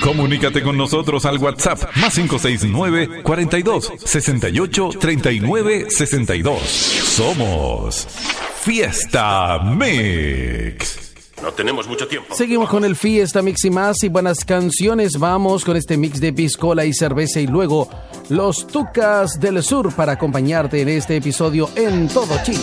Comunícate con nosotros al WhatsApp más 569 42 68 39 62. Somos Fiesta Mix. No tenemos mucho tiempo. Seguimos con el Fiesta Mix y más y buenas canciones. Vamos con este mix de piscola y cerveza y luego los Tucas del Sur para acompañarte en este episodio en todo Chile.